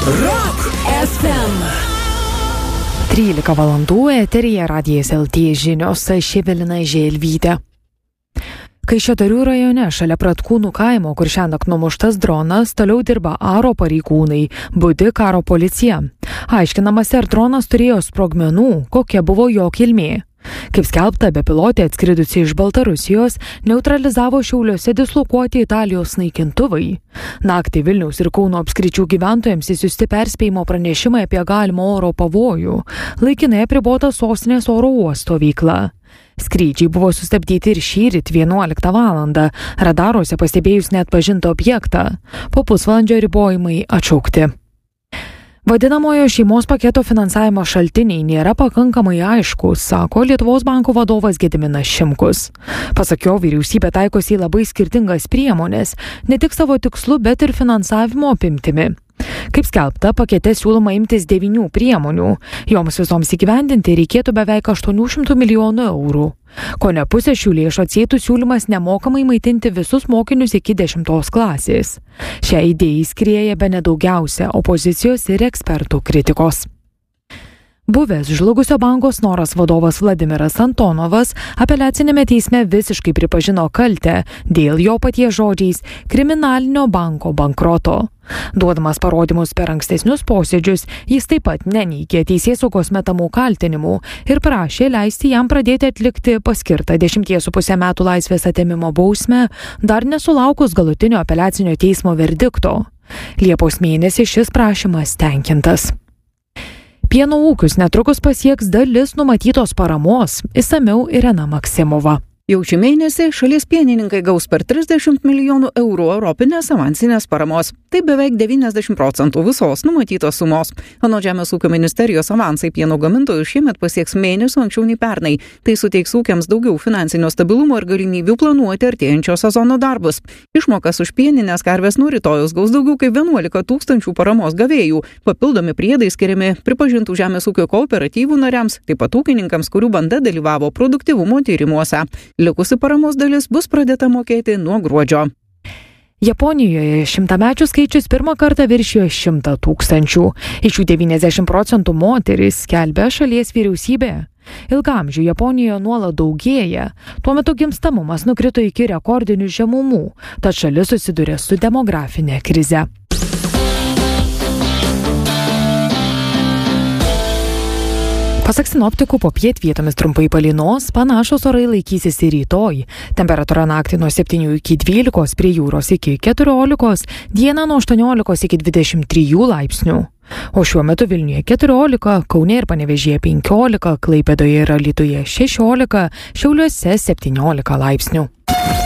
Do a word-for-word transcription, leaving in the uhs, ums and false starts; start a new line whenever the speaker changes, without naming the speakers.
Rock F M.
trylika valandų eteryje Radijas L T žinios, aš Evelina Želvytė. Kaišiadorių rajone šalia Pratkūnų kaimo, kur šiąnakt numuštas dronas, toliau dirba aro pareigūnai, budi karo policija. Aiškinamasi, ar dronas turėjo sprogmenų, kokia buvo jo kilmė. Kaip skelbta, bepilotė atskridusi iš Baltarusijos neutralizavo Šiauliuose dislokuoti Italijos naikintuvai. Naktį Vilniaus ir Kauno apskričių gyventojams išsiųsti perspėjimo pranešimai apie galimą oro pavojų. Laikinai apribota sostinės oro uosto veikla. Skrydžiai buvo sustabdyti ir šįryt vienuoliktą valandą, radaruose pastebėjus neatpažintą objektą. Po pusvalandžio ribojimai atšaukti. Vadinamojo šeimos paketo finansavimo šaltiniai nėra pakankamai aiškus, sako Lietuvos banko vadovas Gediminas Šimkus. Pasak jo, vyriausybė taikosi į labai skirtingas priemonės, ne tik savo tikslu, bet ir finansavimo apimtimi. Kaip skelbta, pakete siūloma imtis devynių priemonių. Joms visoms įgyvendinti reikėtų beveik aštuonių šimtų milijonų eurų. Kone pusė šių lėšų atsietų siūlymas nemokamai maitinti visus mokinius iki dešimtos klasės. Šią idėją skrieja bene daugiausia opozicijos ir ekspertų kritikos. Buvęs žlugusio banko Snoras vadovas Vladimiras Antonovas apeliacinėme teisme visiškai pripažino kaltę dėl jo paties žodžiais kriminalinio banko bankroto. Duodamas parodymus per ankstesnius posėdžius, jis taip pat neneigė teisėsaugos metamų kaltinimų ir prašė leisti jam pradėti atlikti paskirtą dešimties su pusę metų laisvės atėmimo bausmę, dar nesulaukus galutinio apeliacinio teismo verdikto. Liepos mėnesį šis prašymas tenkintas. Pieno ūkius netrukus pasieks dalis numatytos paramos, išsamiau Irena Maksimova.
Jau šį mėnesį šalies pienininkai gaus per trisdešimt milijonų eurų europinės avansinės paramos. Tai beveik devyniasdešimt procentų visos numatytos sumos. Anot Žemės ūkio ministerijos avansai pieno gamintojų šiemet pasieks mėnesių anksčiau nei pernai. Tai suteiks ūkiams daugiau finansinio stabilumo ir galimybių planuoti artėjančio sezono darbus. Išmokas už pieninės karvės nuo rytojus gaus daugiau kaip vienuolika tūkstančių paramos gavėjų. Papildomi priedai skiriami pripažintų žemės ūkio kooperatyvų nariams, taip pat ūkininkams, kurių banda dalyvavo produktyvumo tyrimuose. Likusi paramos dalis bus pradėta mokėti nuo gruodžio.
Japonijoje šimtamečių skaičius pirmą kartą viršijo šimtą tūkstančių. Iš jų devyniasdešimt procentų moterys, skelbia šalies vyriausybė. Ilgamžių Japonijoje nuolat daugėja. Tuo metu gimstamumas nukrito iki rekordinių žemumų, tad šalis susiduria su demografinė krize. Pasak sinoptikų, popiet vietomis trumpai palynos, panašus orai laikysis ir rytoj. Temperatūra naktį nuo septynių iki dvylikos, prie jūros iki keturiolikos, dieną nuo aštuoniolikos iki dvidešimt trijų laipsnių. O šiuo metu Vilniuje keturiolika, Kaune ir Panevėžyje penkiolika, Klaipėdoje ir Alytuje šešiolika, Šiauliuose septyniolika laipsnių.